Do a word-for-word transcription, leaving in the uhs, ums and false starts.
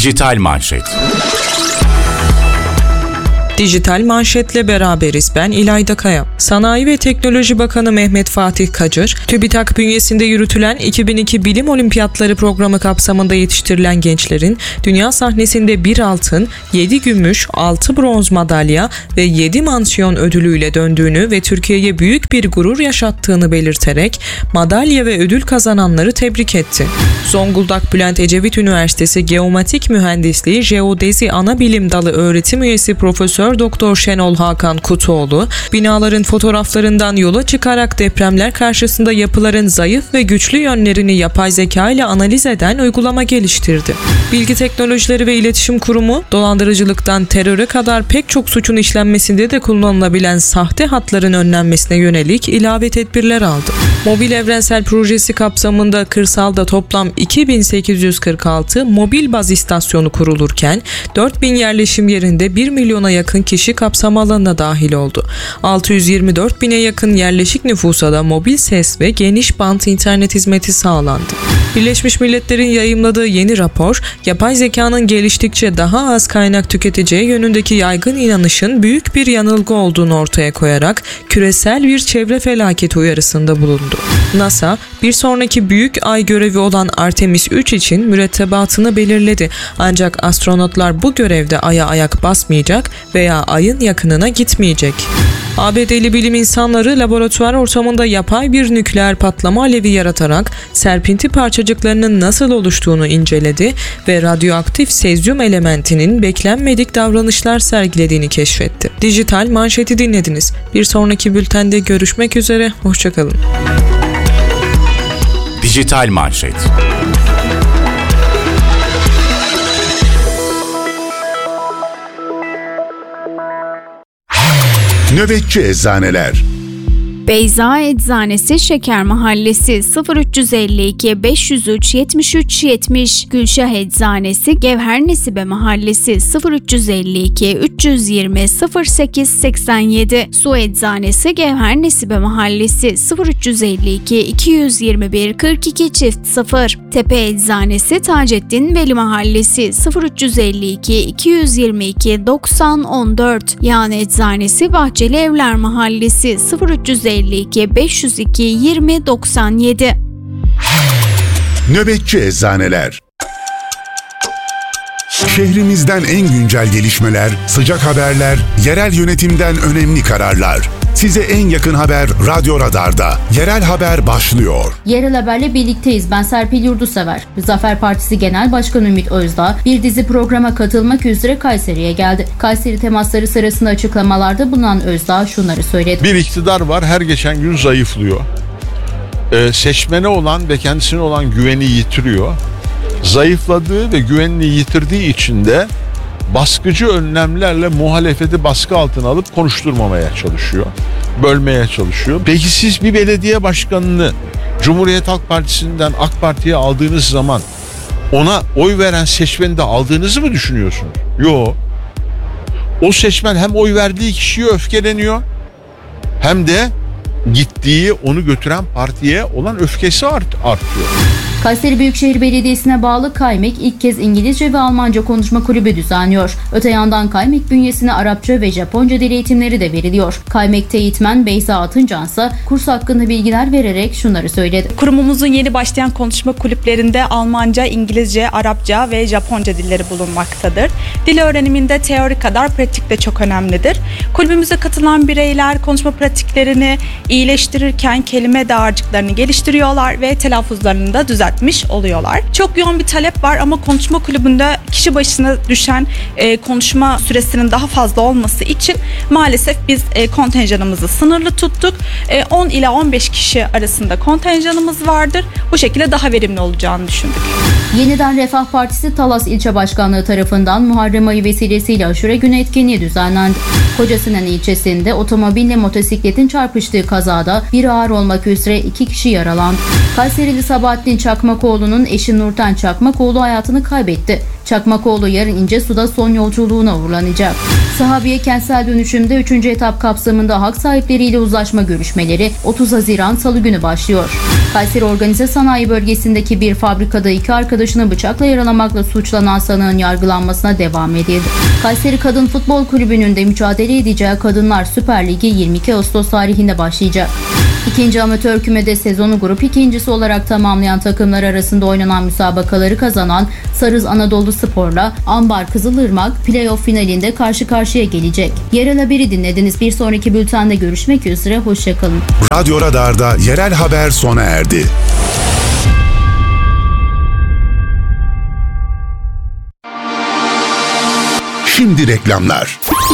Dijital Manşet. Dijital Manşet'le beraberiz. Ben İlayda Kaya. Sanayi ve Teknoloji Bakanı Mehmet Fatih Kacır, TÜBİTAK bünyesinde yürütülen iki bin iki Bilim Olimpiyatları programı kapsamında yetiştirilen gençlerin dünya sahnesinde bir altın, yedi gümüş, altı bronz madalya ve yedi mansiyon ödülüyle döndüğünü ve Türkiye'ye büyük bir gurur yaşattığını belirterek madalya ve ödül kazananları tebrik etti. Zonguldak Bülent Ecevit Üniversitesi Geomatik Mühendisliği Jeodezi Anabilim Dalı öğretim üyesi Profesör Doktor Şenol Hakan Kutuoğlu, binaların fotoğraflarından yola çıkarak depremler karşısında yapıların zayıf ve güçlü yönlerini yapay zeka ile analiz eden uygulama geliştirdi. Bilgi Teknolojileri ve İletişim Kurumu, dolandırıcılıktan teröre kadar pek çok suçun işlenmesinde de kullanılabilen sahte hatların önlenmesine yönelik ilave tedbirler aldı. Mobil Evrensel Projesi kapsamında kırsalda toplam iki bin sekiz yüz kırk altı mobil baz istasyonu kurulurken dört bin yerleşim yerinde bir milyona yakın kişi kapsam alanına dahil oldu. altı yüz yirmi dört bine yakın yerleşik nüfusa da mobil ses ve geniş bant internet hizmeti sağlandı. Birleşmiş Milletler'in yayımladığı yeni rapor, yapay zekanın geliştikçe daha az kaynak tüketeceği yönündeki yaygın inanışın büyük bir yanılgı olduğunu ortaya koyarak küresel bir çevre felaketi uyarısında bulundu. NASA, bir sonraki büyük ay görevi olan Artemis üç için mürettebatını belirledi. Ancak astronotlar bu görevde aya ayak basmayacak veya ayın yakınına gitmeyecek. A B D'li bilim insanları laboratuvar ortamında yapay bir nükleer patlama alevi yaratarak serpinti parçacıklarının nasıl oluştuğunu inceledi ve radyoaktif sezyum elementinin beklenmedik davranışlar sergilediğini keşfetti. Dijital Manşet'i dinlediniz. Bir sonraki bültende görüşmek üzere, hoşçakalın. Dijital Manşet. Nöbetçi Eczaneler. Beyza Eczanesi Şeker Mahallesi sıfır üç elli iki beş yüz üç yetmiş üç yetmiş. Gülşah Eczanesi Gevher Nesibe Mahallesi sıfır üç elli iki üç yüz yirmi sıfır sekiz seksen yedi. Su Eczanesi Gevher Nesibe Mahallesi sıfır üç elli iki iki yüz yirmi bir kırk iki çift sıfır. Tepe Eczanesi Taceddin Veli Mahallesi sıfır üç elli iki iki yüz yirmi iki doksan on dört. Yağan Eczanesi Bahçeli Evler Mahallesi sıfır üç elli iki beş yüz iki yirmi doksan yedi. Nöbetçi Eczaneler. Şehrimizden en güncel gelişmeler, sıcak haberler, yerel yönetimden önemli kararlar. Size en yakın haber Radyo Radar'da. Yerel haber başlıyor. Yerel haberle birlikteyiz. Ben Serpil Yurdusever. Zafer Partisi Genel Başkanı Ümit Özdağ bir dizi programa katılmak üzere Kayseri'ye geldi. Kayseri temasları sırasında açıklamalarda bulunan Özdağ şunları söyledi. Bir iktidar var, her geçen gün zayıflıyor. Ee, seçmene olan ve kendisine olan güveni yitiriyor. Zayıfladığı ve güvenini yitirdiği için de baskıcı önlemlerle muhalefeti baskı altına alıp konuşturmamaya çalışıyor. Bölmeye çalışıyor. Peki siz bir belediye başkanını Cumhuriyet Halk Partisi'nden AK Parti'ye aldığınız zaman ona oy veren seçmeni de aldığınızı mı düşünüyorsunuz? Yok. O seçmen hem oy verdiği kişiye öfkeleniyor hem de gittiği, onu götüren partiye olan öfkesi art- artıyor. Kayseri Büyükşehir Belediyesi'ne bağlı KAYMEK ilk kez İngilizce ve Almanca konuşma kulübü düzenliyor. Öte yandan KAYMEK bünyesine Arapça ve Japonca dil eğitimleri de veriliyor. KAYMEK'te eğitmen Beyza Atıncan ise kurs hakkında bilgiler vererek şunları söyledi. Kurumumuzun yeni başlayan konuşma kulüplerinde Almanca, İngilizce, Arapça ve Japonca dilleri bulunmaktadır. Dil öğreniminde teori kadar pratik de çok önemlidir. Kulübümüze katılan bireyler konuşma pratiklerini iyileştirirken kelime dağarcıklarını geliştiriyorlar ve telaffuzlarını da düzeltiyorlar. oluyorlar. Çok yoğun bir talep var ama konuşma kulübünde kişi başına düşen e, konuşma süresinin daha fazla olması için maalesef biz e, kontenjanımızı sınırlı tuttuk. E, on ila on beş kişi arasında kontenjanımız vardır. Bu şekilde daha verimli olacağını düşündük. Yeniden Refah Partisi Talas İlçe Başkanlığı tarafından Muharrem ayı vesilesiyle aşure günü etkinliği düzenlendi. Kocasinan ilçesinde otomobille motosikletin çarpıştığı kazada bir ağır olmak üzere iki kişi yaralandı. Kayserili Sabahattin Çakmak Çakmakoğlu'nun eşi Nurten Çakmakoğlu hayatını kaybetti. Çakmakoğlu yarın İncesu'da son yolculuğuna uğurlanacak. Sahabiye kentsel dönüşümde üçüncü etap kapsamında hak sahipleriyle uzlaşma görüşmeleri otuz Haziran Salı günü başlıyor. Kayseri Organize Sanayi Bölgesi'ndeki bir fabrikada iki arkadaşını bıçakla yaralamakla suçlanan sanığın yargılanmasına devam edildi. Kayseri Kadın Futbol Kulübü'nün de mücadele edeceği Kadınlar Süper Ligi yirmi iki Ağustos tarihinde başlayacak. İkinci amatör kümede sezonu grup ikincisi olarak tamamlayan takımlar arasında oynanan müsabakaları kazanan Sarız Anadolu Spor'la Ambar Kızılırmak playoff finalinde karşı karşıya gelecek. Yerel haberi dinlediniz. Bir sonraki bültende görüşmek üzere. Hoşçakalın. Radyo Radar'da yerel haber sona erdi. Şimdi reklamlar.